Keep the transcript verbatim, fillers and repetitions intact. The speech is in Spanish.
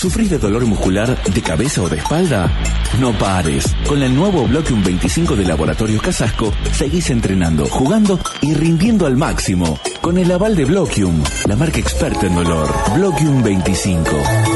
¿Sufrís de dolor muscular, de cabeza o de espalda? No pares. Con el nuevo Bloquium veinticinco de Laboratorios Casasco, seguís entrenando, jugando y rindiendo al máximo. Con el aval de Bloquium, la marca experta en dolor. Bloquium veinticinco.